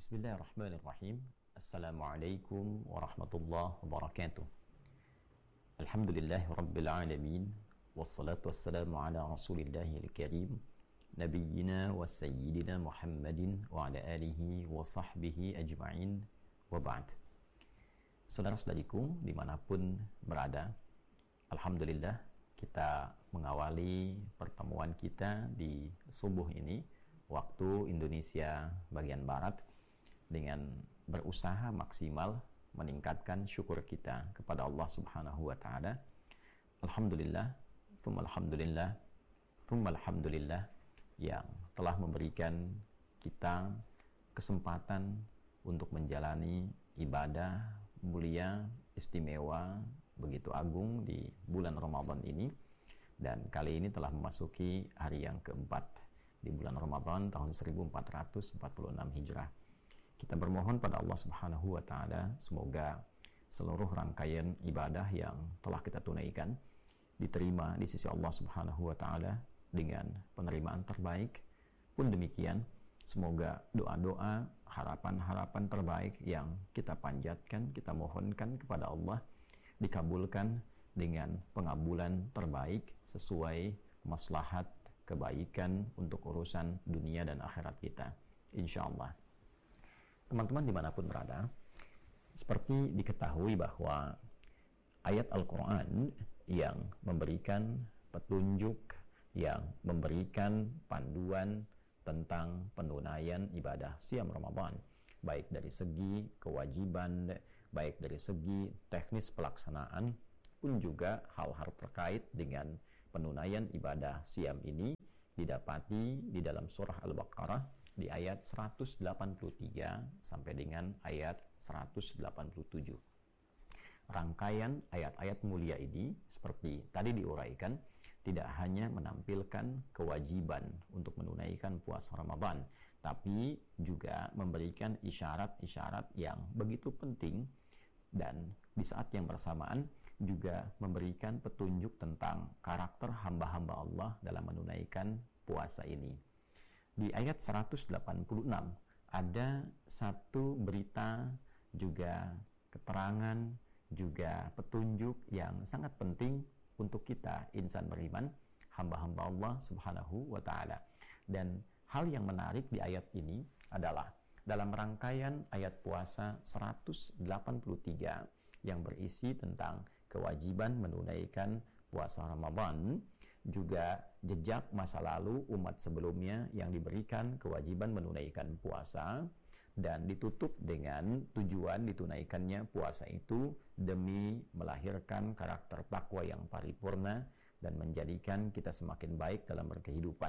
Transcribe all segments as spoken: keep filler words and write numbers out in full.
Bismillahirrahmanirrahim. Assalamualaikum warahmatullahi wabarakatuh. Alhamdulillahi rabbil alamin. Wassalatu wassalamu ala rasulillahil karim, nabiyyina wa sayyidina Muhammadin wa ala alihi wa sahbihi ajma'in, wa ba'd. Saudara-saudariku dimanapun berada, Alhamdulillah kita mengawali pertemuan kita di subuh ini waktu Indonesia bagian Barat dengan berusaha maksimal meningkatkan syukur kita kepada Allah Subhanahu wa taala. Alhamdulillah, tsumma alhamdulillah, tsumma alhamdulillah yang telah memberikan kita kesempatan untuk menjalani ibadah mulia, istimewa, begitu agung di bulan Ramadan ini, dan kali ini telah memasuki hari yang keempat di bulan Ramadan tahun seribu empat ratus empat puluh enam Hijrah. Kita bermohon pada Allah Subhanahu wa taala semoga seluruh rangkaian ibadah yang telah kita tunaikan diterima di sisi Allah Subhanahu wa taala dengan penerimaan terbaik. Pun demikian, semoga doa-doa, harapan-harapan terbaik yang kita panjatkan, kita mohonkan kepada Allah dikabulkan dengan pengabulan terbaik sesuai maslahat kebaikan untuk urusan dunia dan akhirat kita, insyaallah. Teman-teman dimanapun berada, seperti diketahui bahwa ayat Al-Quran yang memberikan petunjuk, yang memberikan panduan tentang penunaian ibadah siam Ramadan, baik dari segi kewajiban, baik dari segi teknis pelaksanaan, pun juga hal-hal terkait dengan penunaian ibadah siam ini didapati di dalam surah Al-Baqarah di ayat seratus delapan puluh tiga sampai dengan ayat seratus delapan puluh tujuh. Rangkaian ayat-ayat mulia ini seperti tadi diuraikan tidak hanya menampilkan kewajiban untuk menunaikan puasa Ramadan, tapi juga memberikan isyarat-isyarat yang begitu penting, dan di saat yang bersamaan juga memberikan petunjuk tentang karakter hamba-hamba Allah dalam menunaikan puasa ini. Di ayat seratus delapan puluh enam ada satu berita, juga keterangan, juga petunjuk yang sangat penting untuk kita insan beriman, hamba-hamba Allah Subhanahu wa taala. Dan hal yang menarik di ayat ini adalah dalam rangkaian ayat puasa seratus delapan puluh tiga yang berisi tentang kewajiban menunaikan puasa Ramadan, juga jejak masa lalu umat sebelumnya yang diberikan kewajiban menunaikan puasa, dan ditutup dengan tujuan ditunaikannya puasa itu demi melahirkan karakter takwa yang paripurna dan menjadikan kita semakin baik dalam berkehidupan.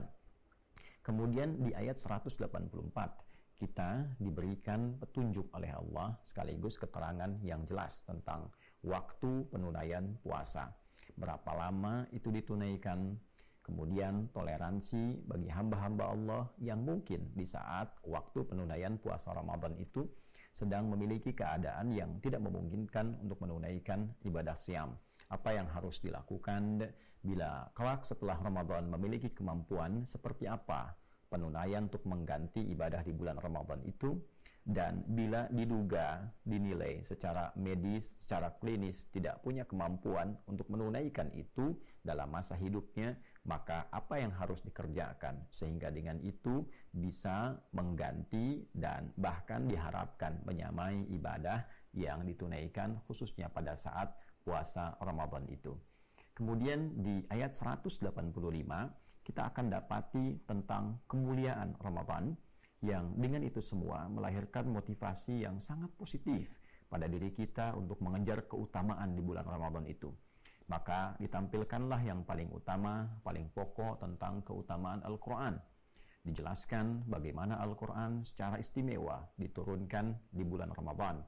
Kemudian di ayat seratus delapan puluh empat kita diberikan petunjuk oleh Allah sekaligus keterangan yang jelas tentang waktu penunaian puasa, berapa lama itu ditunaikan, kemudian toleransi bagi hamba-hamba Allah yang mungkin di saat waktu penunaian puasa Ramadan itu sedang memiliki keadaan yang tidak memungkinkan untuk menunaikan ibadah siam. Apa yang harus dilakukan bila kelak setelah Ramadan memiliki kemampuan, seperti apa penunaian untuk mengganti ibadah di bulan Ramadan itu, dan bila diduga, dinilai secara medis, secara klinis tidak punya kemampuan untuk menunaikan itu dalam masa hidupnya, maka apa yang harus dikerjakan sehingga dengan itu bisa mengganti dan bahkan diharapkan menyamai ibadah yang ditunaikan khususnya pada saat puasa Ramadan itu. Kemudian di ayat seratus delapan puluh lima kita akan dapati tentang kemuliaan Ramadan yang dengan itu semua melahirkan motivasi yang sangat positif pada diri kita untuk mengejar keutamaan di bulan Ramadan itu. Maka ditampilkanlah yang paling utama, paling pokok tentang keutamaan Al-Quran. Dijelaskan bagaimana Al-Quran secara istimewa diturunkan di bulan Ramadan.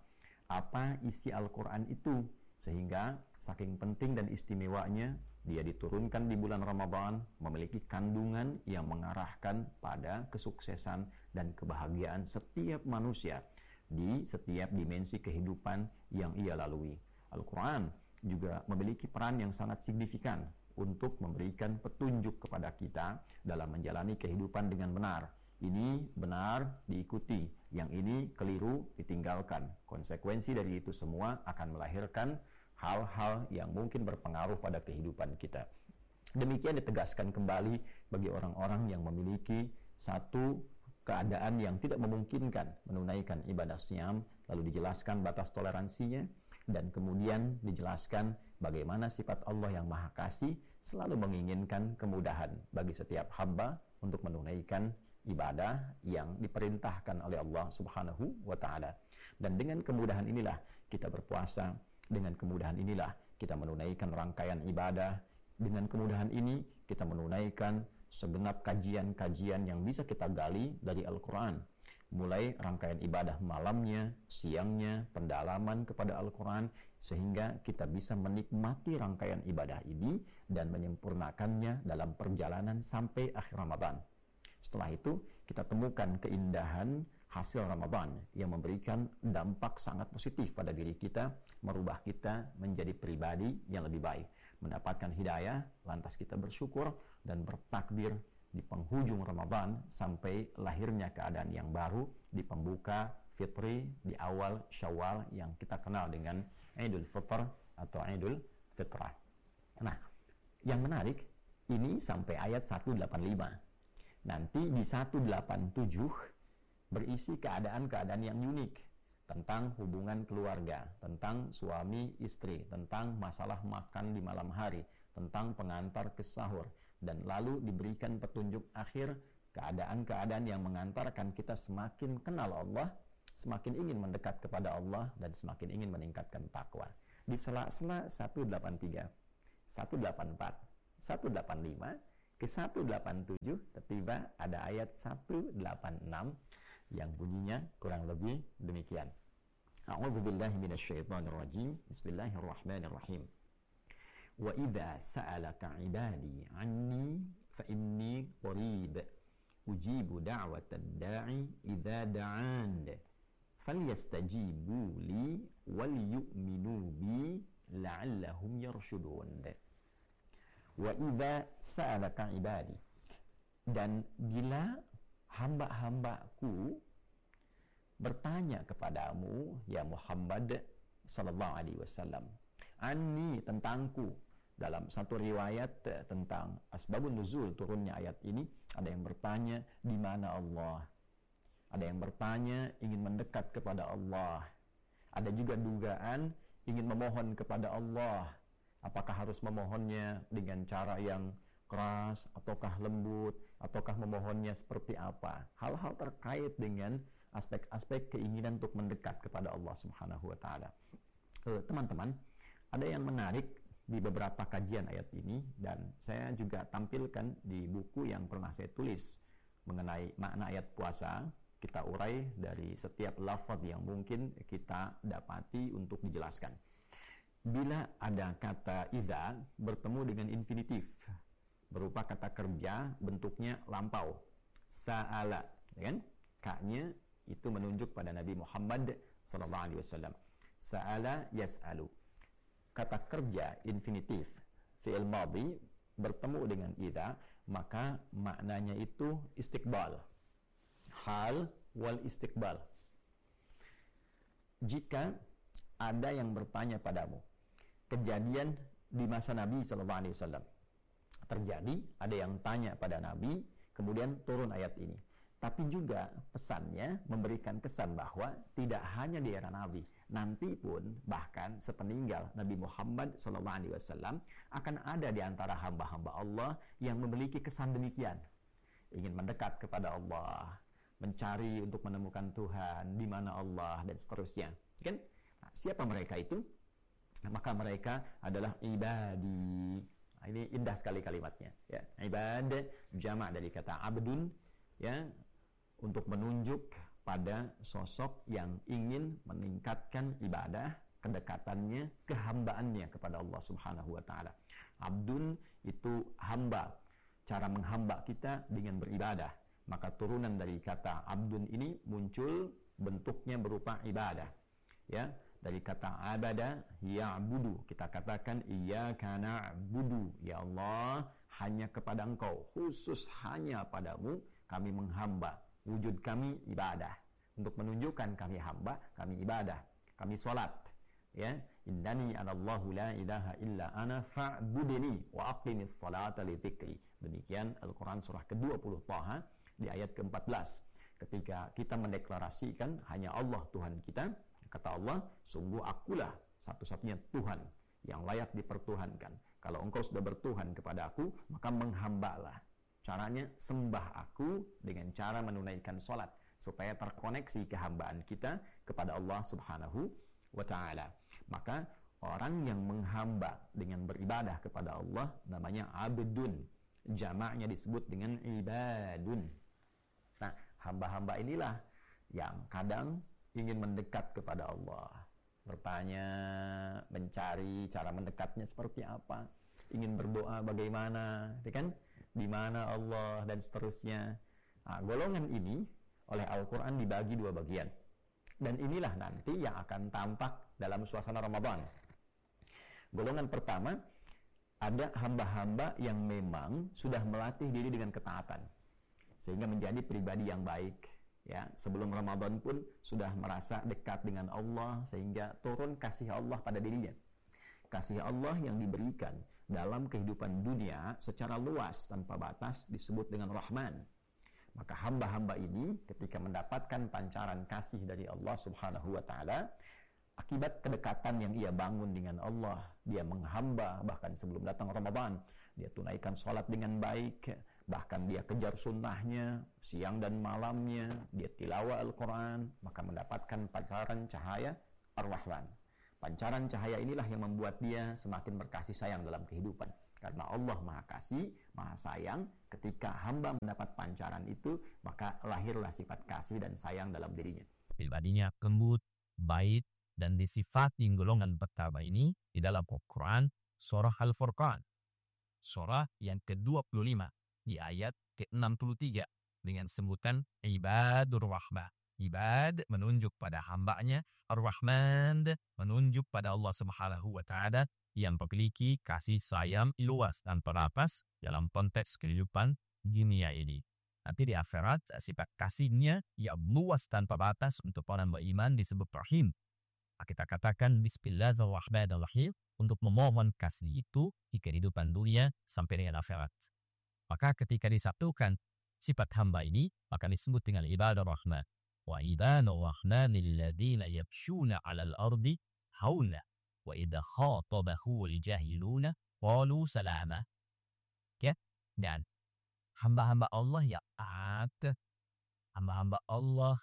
Apa isi Al-Quran itu? Sehingga saking penting dan istimewanya dia diturunkan di bulan Ramadan, memiliki kandungan yang mengarahkan pada kesuksesan dan kebahagiaan setiap manusia di setiap dimensi kehidupan yang ia lalui. Al-Quran juga memiliki peran yang sangat signifikan untuk memberikan petunjuk kepada kita dalam menjalani kehidupan dengan benar. ini benar diikuti, yang ini keliru ditinggalkan. Konsekuensi dari itu semua akan melahirkan hal-hal yang mungkin berpengaruh pada kehidupan kita. Demikian ditegaskan kembali bagi orang-orang yang memiliki satu keadaan yang tidak memungkinkan menunaikan ibadah siam, lalu dijelaskan batas toleransinya, dan kemudian dijelaskan bagaimana sifat Allah yang Maha Kasih selalu menginginkan kemudahan bagi setiap hamba untuk menunaikan ibadah yang diperintahkan oleh Allah Subhanahu wa Ta'ala. Dan dengan kemudahan inilah kita berpuasa, dengan kemudahan inilah kita menunaikan rangkaian ibadah, dengan kemudahan ini kita menunaikan segenap kajian-kajian yang bisa kita gali dari Al-Quran, mulai rangkaian ibadah malamnya, siangnya, pendalaman kepada Al-Quran, sehingga kita bisa menikmati rangkaian ibadah ini dan menyempurnakannya dalam perjalanan sampai akhir Ramadan. Setelah itu kita temukan keindahan hasil Ramadan yang memberikan dampak sangat positif pada diri kita, merubah kita menjadi pribadi yang lebih baik, mendapatkan hidayah, lantas kita bersyukur dan bertakbir di penghujung Ramadan sampai lahirnya keadaan yang baru di pembuka fitri di awal Syawal yang kita kenal dengan Idul Fitr atau Idul Fitrah. Nah, yang menarik ini sampai ayat seratus delapan puluh lima. Nanti di seratus delapan puluh tujuh berisi keadaan-keadaan yang unik tentang hubungan keluarga, tentang suami istri, tentang masalah makan di malam hari, tentang pengantar ke sahur, dan lalu diberikan petunjuk akhir keadaan-keadaan yang mengantarkan kita semakin kenal Allah, semakin ingin mendekat kepada Allah, dan semakin ingin meningkatkan takwa. Di sela-sela seratus delapan puluh tiga, seratus delapan puluh empat, seratus delapan puluh lima ke seratus delapan puluh tujuh tiba ada ayat seratus delapan puluh enam yang bunyinya kurang lebih demikian. A'udzubillahi minasyaitonir rajim. Bismillahirrahmanirrahim. Wa idza sa'alaka 'ibadi 'anni fa inni qarib ujibu da'watad da'i idza da'an falyastajibu li wal yu'minu bi la'allahum yarshudun. Wa idza sa'alaka 'ibadi, dan bila hamba-hambaku bertanya kepadamu ya Muhammad sallallahu alaihi wasallam, anni, tentangku. Dalam satu riwayat tentang asbabun nuzul turunnya ayat ini, ada yang bertanya di mana Allah, ada yang bertanya ingin mendekat kepada Allah, ada juga dugaan ingin memohon kepada Allah. Apakah harus memohonnya dengan cara yang keras, ataukah lembut, ataukah memohonnya seperti apa? Hal-hal terkait dengan aspek-aspek keinginan untuk mendekat kepada Allah Subhanahu wa Ta'ala. Eh, teman-teman, ada yang menarik di beberapa kajian ayat ini, dan saya juga tampilkan di buku yang pernah saya tulis mengenai makna ayat puasa. Kita urai dari setiap lafaz yang mungkin kita dapati untuk dijelaskan. Bila ada kata idza bertemu dengan infinitif berupa kata kerja bentuknya lampau, sa'ala, kan? Ka-nya itu menunjuk pada Nabi Muhammad sallallahu alaihi wasallam. Sa'ala yas'alu. Kata kerja infinitif fi'il madhi bertemu dengan idza, maka maknanya itu istiqbal, hal wal istiqbal. Jika ada yang bertanya padamu, kejadian di masa Nabi sallallahu alaihi wasallam terjadi, ada yang tanya pada Nabi, kemudian turun ayat ini. Tapi juga pesannya memberikan kesan bahwa tidak hanya di era Nabi, nanti pun bahkan sepeninggal Nabi Muhammad sallallahu alaihi wasallam akan ada di antara hamba-hamba Allah yang memiliki kesan demikian, ingin mendekat kepada Allah, mencari untuk menemukan Tuhan, di mana Allah, dan seterusnya. Kan? Nah, siapa mereka itu? Nah, maka mereka adalah ibadi. Nah, ini indah sekali kalimatnya. Ya, ibad jamak dari kata abdun, ya, untuk menunjuk pada sosok yang ingin meningkatkan ibadah, kedekatannya, kehambaannya kepada Allah Subhanahu wa Ta'ala. Abdun itu hamba, cara menghamba kita dengan beribadah. Maka turunan dari kata abdun ini muncul bentuknya berupa ibadah. Ya, dari kata abada ya'budu, kita katakan iyyaka na'budu, ya Allah, hanya kepada Engkau, khusus hanya padamu kami menghamba. wujud kami ibadah. Untuk menunjukkan kami hamba, kami ibadah, kami solat. Ya, innani anallahu la ilaha illa ana fa'budni wa aqimis salata li dzikri. Demikian Al-Quran surah ke dua puluh Thaha di ayat ke empat belas. Ketika kita mendeklarasikan hanya Allah Tuhan kita, kata Allah, sungguh akulah satu-satunya Tuhan yang layak dipertuhankan. Kalau engkau sudah bertuhan kepada aku, maka menghambalah. Caranya sembah aku dengan cara menunaikan sholat, supaya terkoneksi kehambaan kita kepada Allah Subhanahu wa ta'ala. Maka orang yang menghamba dengan beribadah kepada Allah namanya abdun. Jamaknya disebut dengan ibadun. Nah, hamba-hamba inilah yang kadang ingin mendekat kepada Allah, bertanya, mencari cara mendekatnya seperti apa, ingin berdoa bagaimana, kan? Di mana Allah dan seterusnya. Nah, golongan ini oleh Al-Quran dibagi dua bagian, dan inilah nanti yang akan tampak dalam suasana Ramadan. Golongan pertama, ada hamba-hamba yang memang sudah melatih diri dengan ketaatan sehingga menjadi pribadi yang baik. Ya, sebelum Ramadan pun sudah merasa dekat dengan Allah sehingga turun kasih Allah pada dirinya. Kasih Allah yang diberikan dalam kehidupan dunia secara luas tanpa batas disebut dengan Rahman. Maka hamba-hamba ini ketika mendapatkan pancaran kasih dari Allah Subhanahu wa ta'ala, akibat kedekatan yang ia bangun dengan Allah, dia menghamba bahkan sebelum datang Ramadan, dia tunaikan sholat dengan baik, bahkan dia kejar sunnahnya siang dan malamnya, dia tilawah Al-Quran, maka mendapatkan pancaran cahaya Ar-Rahman. Pancaran cahaya inilah yang membuat dia semakin berkasih sayang dalam kehidupan. Karena Allah Maha Kasih, Maha Sayang, ketika hamba mendapat pancaran itu, maka lahirlah sifat kasih dan sayang dalam dirinya. Pribadinya lembut, baik, dan disifati golongan pertama ini di dalam Al-Quran surah Al-Furqan, surah yang ke dua puluh lima di ayat ke enam puluh tiga dengan sebutan Ibadur Rahman. Ibad menunjuk pada hambanya, Ar-Rahman menunjuk pada Allah Subhanahu wa ta'ala yang memiliki kasih sayang luas dan perapas dalam konteks kehidupan dunia ini. Nanti di akhirat sifat kasihnya yang luas tanpa batas untuk orang beriman disebut Rahim. Kita katakan Bismillahirrahmanirrahim untuk memohon kasih itu di kehidupan dunia sampai dengan akhirat. Maka ketika disatukan sifat hamba ini, maka disebut dengan ibadah rahman. Wa ibadah rahman lilladzina yamshuna 'alal ardi hauna wa idza khatabahu al-jahiluna qalu salama. Ya, dan hamba-hamba Allah yang taat, hamba-hamba Allah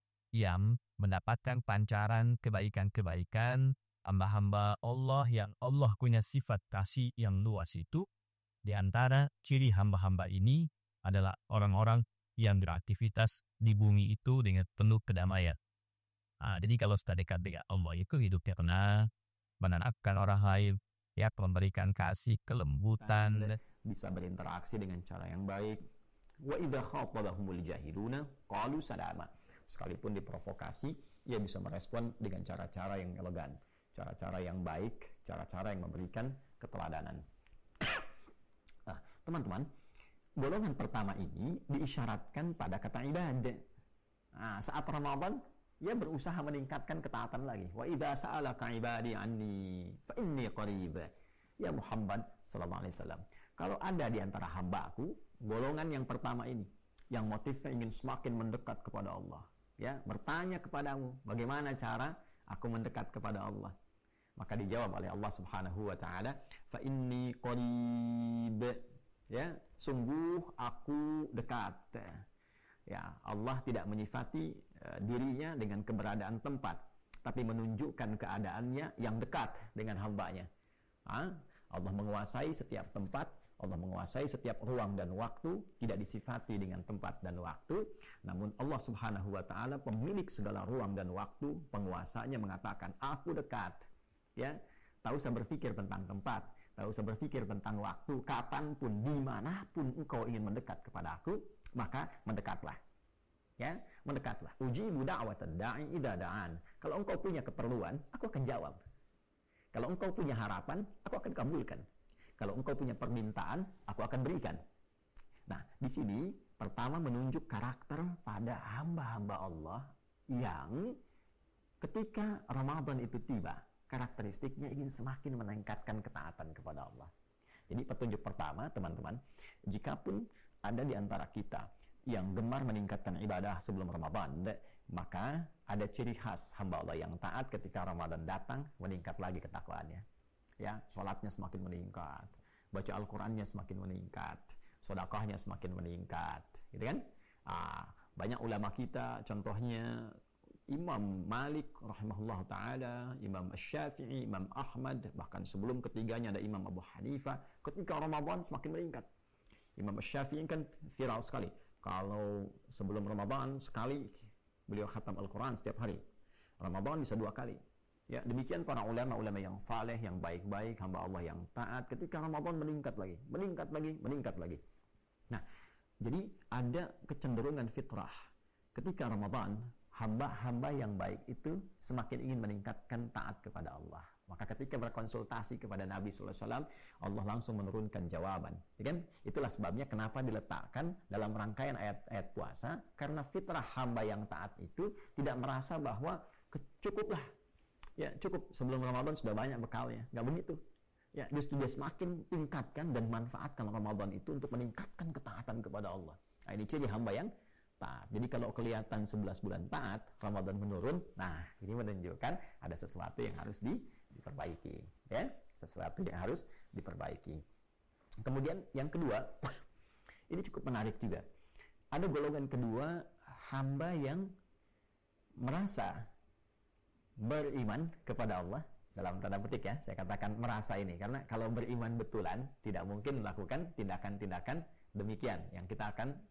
yang mendapatkan pancaran kebaikan-kebaikan, hamba-hamba Allah yang Allah punya sifat kasih yang luas itu. Di antara ciri hamba-hamba ini adalah orang-orang yang beraktivitas di bumi itu dengan penuh kedamaian. Nah, jadi kalau sudah dekat dengan Allah itu hidupnya tenang, menenangkan orang lain, ya, memberikan kasih, kelembutan, bisa berinteraksi dengan cara yang baik. Wa idza khatabahumul jahiluna qalu salama. Sekalipun diprovokasi, ia bisa merespon dengan cara-cara yang elegan, cara-cara yang baik, cara-cara yang memberikan keteladanan. Nah, teman-teman, golongan pertama ini diisyaratkan pada kata ibadah. Nah, saat Ramadan, ia berusaha meningkatkan ketaatan lagi. Wa idza sa'alaka ibadi anni fa inni qarib. Ya Muhammad sallallahu alaihi wasallam, kalau ada di antara hamba-Aku golongan yang pertama ini yang motifnya ingin semakin mendekat kepada Allah, ya, bertanya kepadamu bagaimana cara aku mendekat kepada Allah, maka dijawab oleh Allah Subhanahu wa taala, fa inni qarib. Ya, sungguh aku dekat. Ya, Allah tidak menyifati uh, dirinya dengan keberadaan tempat, tapi menunjukkan keadaannya yang dekat dengan hambanya. Ha? Allah menguasai setiap tempat, Allah menguasai setiap ruang dan waktu, tidak disifati dengan tempat dan waktu. Namun Allah Subhanahu wa taala pemilik segala ruang dan waktu, penguasanya mengatakan, aku dekat. Ya, tak usah berpikir tentang tempat, tak usah berpikir tentang waktu, kapanpun, dimanapun engkau ingin mendekat kepada Aku, maka mendekatlah. Ya, mendekatlah. Ujibu da'watad da'i idza da'an. Kalau engkau punya keperluan, Aku akan jawab. Kalau engkau punya harapan, Aku akan kabulkan. Kalau engkau punya permintaan, Aku akan berikan. Nah, di sini Pertama, menunjuk karakter pada hamba-hamba Allah yang ketika Ramadan itu tiba, karakteristiknya ingin semakin meningkatkan ketaatan kepada Allah. Jadi petunjuk pertama, teman-teman, jikapun ada di antara kita yang gemar meningkatkan ibadah sebelum Ramadan, maka ada ciri khas hamba Allah yang taat ketika Ramadan datang, meningkat lagi ketakwaannya. Ya, sholatnya semakin meningkat, baca Al-Qur'annya semakin meningkat, sedekahnya semakin meningkat, gitu kan? Ah, banyak ulama kita, contohnya Imam Malik rahimahullah ta'ala, Imam Asy-Syafi'i, Imam Ahmad, bahkan sebelum ketiganya ada Imam Abu Hanifah, ketika Ramadan semakin meningkat. Imam Asy-Syafi'i kan viral sekali, kalau sebelum Ramadan sekali beliau khatam Al-Quran setiap hari, Ramadan bisa dua kali. Ya, demikian para ulama-ulama yang saleh, yang baik-baik, hamba Allah yang taat, ketika Ramadan meningkat lagi, meningkat lagi, meningkat lagi. Nah, jadi ada kecenderungan fitrah ketika Ramadan, hamba-hamba yang baik itu semakin ingin meningkatkan taat kepada Allah. Maka ketika berkonsultasi kepada Nabi sallallahu alaihi wasallam, Allah langsung menurunkan jawaban. Ya kan? Itulah sebabnya kenapa diletakkan dalam rangkaian ayat-ayat puasa, karena fitrah hamba yang taat itu tidak merasa bahwa cukuplah. Ya, cukup sebelum Ramadan sudah banyak bekalnya. Nggak begitu. Ya, justru dia semakin tingkatkan dan manfaatkan Ramadan itu untuk meningkatkan ketaatan kepada Allah. Nah, ini ciri hamba yang taat. Jadi kalau kelihatan sebelas bulan taat, Ramadan menurun, nah ini menunjukkan ada sesuatu yang harus di, diperbaiki. Ya, sesuatu yang harus diperbaiki. Kemudian yang kedua, ini cukup menarik juga. Ada golongan kedua, hamba yang merasa beriman kepada Allah, dalam tanda petik ya, saya katakan merasa ini, karena kalau beriman betulan tidak mungkin melakukan tindakan-tindakan demikian yang kita akan